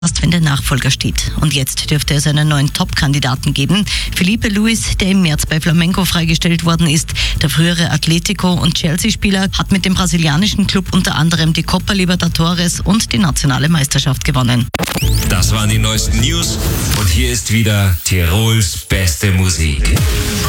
wenn der Nachfolger steht. Und jetzt dürfte es einen neuen Top-Kandidaten geben. Felipe Luis, der im März bei Flamengo freigestellt worden ist. Der frühere Atletico- und Chelsea-Spieler hat mit dem brasilianischen Club unter anderem die Copa Libertadores und die nationale Meisterschaft gewonnen. Das waren die neuesten News und hier ist wieder Tirols beste Musik.